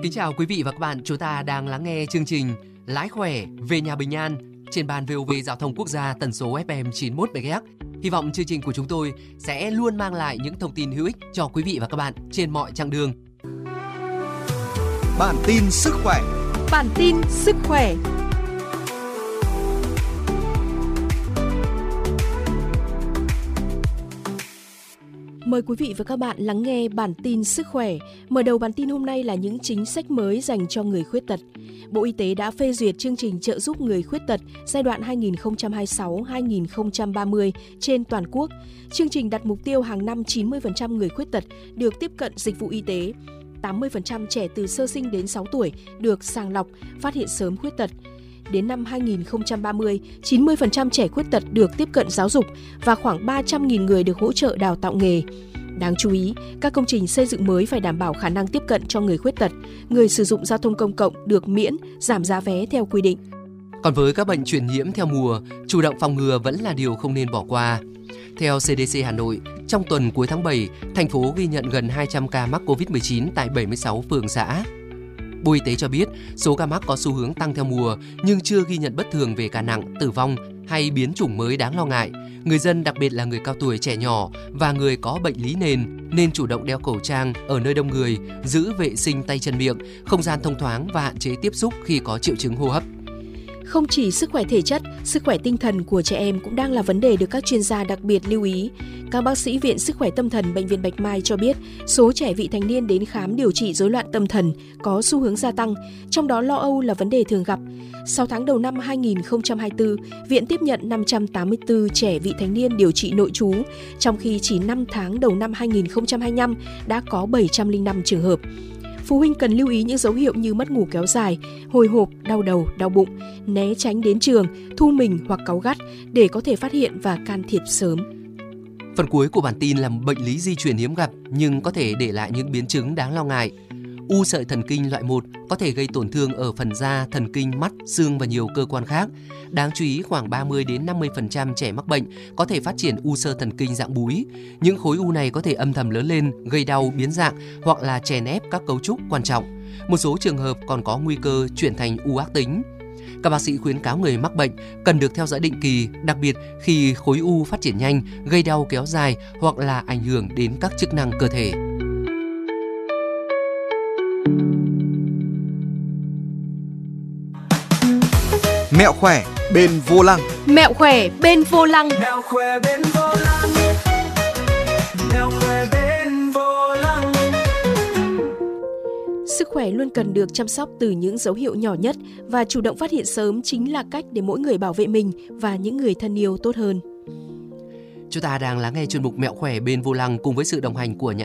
Kính chào quý vị và các bạn, chúng ta đang lắng nghe chương trình Lái khỏe về nhà bình an trên ban VOV Giao thông Quốc gia tần số FM 91 MHz. Hy vọng chương trình của chúng tôi sẽ luôn mang lại những thông tin hữu ích cho quý vị và các bạn trên mọi chặng đường. Bản tin sức khỏe. Bản tin sức khỏe. Mời quý vị và các bạn lắng nghe bản tin sức khỏe. Mở đầu bản tin hôm nay là những chính sách mới dành cho người khuyết tật. Bộ Y tế đã phê duyệt chương trình trợ giúp người khuyết tật giai đoạn 2026-2030 trên toàn quốc. Chương trình đặt mục tiêu hàng năm 90% người khuyết tật được tiếp cận dịch vụ y tế, 80% trẻ từ sơ sinh đến 6 tuổi được sàng lọc, phát hiện sớm khuyết tật. Đến năm 2030, 90% trẻ khuyết tật được tiếp cận giáo dục và khoảng 300.000 người được hỗ trợ đào tạo nghề. Đáng chú ý, các công trình xây dựng mới phải đảm bảo khả năng tiếp cận cho người khuyết tật, người sử dụng giao thông công cộng được miễn, giảm giá vé theo quy định. Còn với các bệnh truyền nhiễm theo mùa, chủ động phòng ngừa vẫn là điều không nên bỏ qua. Theo CDC Hà Nội, trong tuần cuối tháng 7, thành phố ghi nhận gần 200 ca mắc COVID-19 tại 76 phường xã. Bộ Y tế cho biết số ca mắc có xu hướng tăng theo mùa nhưng chưa ghi nhận bất thường về ca nặng, tử vong hay biến chủng mới đáng lo ngại. Người dân, đặc biệt là người cao tuổi, trẻ nhỏ và người có bệnh lý nền nên chủ động đeo khẩu trang ở nơi đông người, giữ vệ sinh tay chân miệng, không gian thông thoáng và hạn chế tiếp xúc khi có triệu chứng hô hấp. Không chỉ sức khỏe thể chất, sức khỏe tinh thần của trẻ em cũng đang là vấn đề được các chuyên gia đặc biệt lưu ý. Các bác sĩ Viện Sức khỏe Tâm thần Bệnh viện Bạch Mai cho biết, số trẻ vị thành niên đến khám điều trị rối loạn tâm thần có xu hướng gia tăng, trong đó lo âu là vấn đề thường gặp. 6 tháng đầu năm 2024, Viện tiếp nhận 584 trẻ vị thành niên điều trị nội trú, trong khi chỉ 5 tháng đầu năm 2025 đã có 705 trường hợp. Phụ huynh cần lưu ý những dấu hiệu như mất ngủ kéo dài, hồi hộp, đau đầu, đau bụng, né tránh đến trường, thu mình hoặc cáu gắt để có thể phát hiện và can thiệp sớm. Phần cuối của bản tin là một bệnh lý di truyền hiếm gặp nhưng có thể để lại những biến chứng đáng lo ngại. U sợi thần kinh loại 1 có thể gây tổn thương ở phần da, thần kinh, mắt, xương và nhiều cơ quan khác. Đáng chú ý, khoảng 30-50% trẻ mắc bệnh có thể phát triển u sơ thần kinh dạng búi. Những khối u này có thể âm thầm lớn lên, gây đau, biến dạng hoặc là chèn ép các cấu trúc quan trọng. Một số trường hợp còn có nguy cơ chuyển thành u ác tính. Các bác sĩ khuyến cáo người mắc bệnh cần được theo dõi định kỳ, đặc biệt khi khối u phát triển nhanh, gây đau kéo dài hoặc là ảnh hưởng đến các chức năng cơ thể. Mẹo khỏe bên vô lăng. Mẹo khỏe bên vô lăng. Mẹo khỏe bên vô lăng. Mẹo khỏe bên vô lăng. Sức khỏe luôn cần được chăm sóc từ những dấu hiệu nhỏ nhất và chủ động phát hiện sớm chính là cách để mỗi người bảo vệ mình và những người thân yêu tốt hơn. Chúng ta đang lắng nghe chuyên mục Mẹo khỏe bên vô lăng cùng với sự đồng hành của nhà